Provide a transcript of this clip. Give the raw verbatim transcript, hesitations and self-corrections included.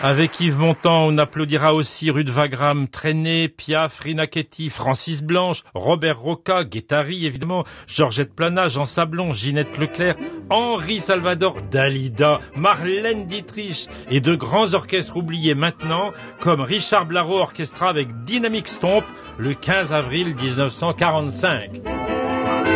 Avec Yves Montand, on applaudira aussi Ruth Wagram, Trenet, Piaf, Rina Ketty, Francis Blanche, Robert Roca, Guettari évidemment, Georgette Plana, Jean Sablon, Ginette Leclerc, Henri Salvador, Dalida, Marlène Dietrich et de grands orchestres oubliés maintenant, comme Richard Blareau Orchestra avec Dynamic Stomp le quinze avril mille neuf cent quarante-cinq.